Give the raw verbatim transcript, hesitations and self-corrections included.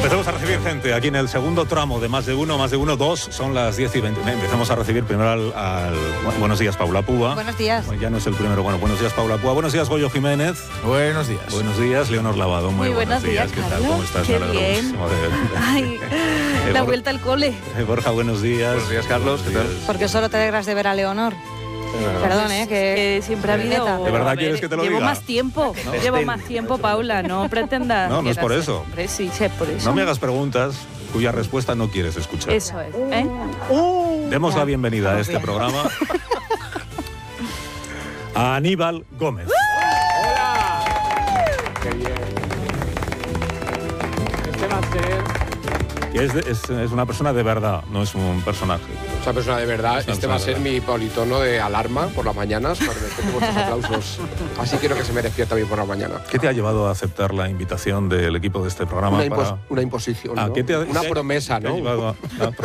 Empezamos a recibir gente aquí en el segundo tramo de Más de Uno, Más de Uno, dos, son las diez y veinte. Empezamos a recibir primero al... al bueno, buenos días, Paula Púa. Buenos días. Bueno, ya no es el primero, bueno, buenos días, Paula Púa. Buenos días, Goyo Jiménez. Buenos días. Buenos días, Leonor Lavado. Muy, Muy buenos días, ¿Qué tal? Carlos. ¿Cómo estás? Qué Me alegro bien. muchísimo de- Ay, Eh, la Bor- vuelta al cole. eh, Borja, buenos días. Buenos días, Carlos. ¿Qué tal? Porque solo te alegras de ver a Leonor. Perdón, ¿eh? Que, Que siempre ha habido... neta. ¿De verdad A ver, quieres que te lo llevo diga? más tiempo, No. llevo más tiempo, Paula, no pretendas... No, no es que por era eso. siempre. Sí, sí, es por eso. No me hagas preguntas cuya respuesta no quieres escuchar. Eso es, ¿eh? Demos Ya. la bienvenida a Muy este bien. programa a Aníbal Gómez. ¡Qué bien! Este va a ser... Que es, de- es, es una persona de verdad, no es un personaje. Esa persona de verdad, Esa este persona va a de ser verdad. mi politono de alarma por las mañanas, para meter vuestros aplausos. Así quiero que se me despierta a mí por la mañana. ¿Qué te ha llevado a aceptar la invitación del equipo de este programa? Una, impos- para... una imposición, Ah, ¿no? ¿qué te ha- Una qué- promesa, te ha ¿no? llevado a- a-